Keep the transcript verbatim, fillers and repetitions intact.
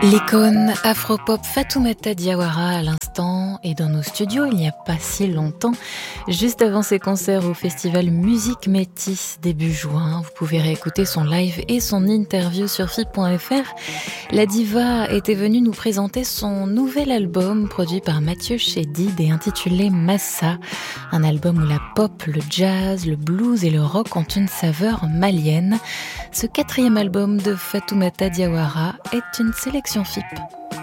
L'icône afropop Fatoumata Diawara à l'instant et dans nos studios il n'y a pas si longtemps, juste avant ses concerts au festival Musique Métis début juin. Vous pouvez réécouter son live et son interview sur F I B point F R. La diva était venue nous présenter son nouvel album produit par Mathieu Chédid et intitulé Massa, un album où la pop, le jazz, le blues et le rock ont une saveur malienne. Ce quatrième album de Fatoumata Diawara est une sélection F I B.